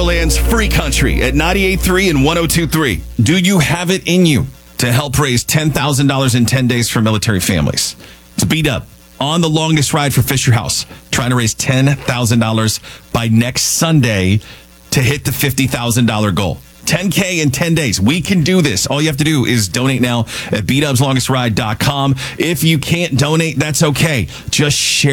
Chicagoland's free country at 98.3 and 102.3. Do you have it in you to help raise $10,000 in 10 days for military families? It's Beat Up on the longest ride for Fisher House, trying to raise $10,000 by next Sunday to hit the $50,000 goal. 10K in 10 days. We can do this. All you have to do is donate now at beatupslongestride.com. If you can't donate, that's okay. Just share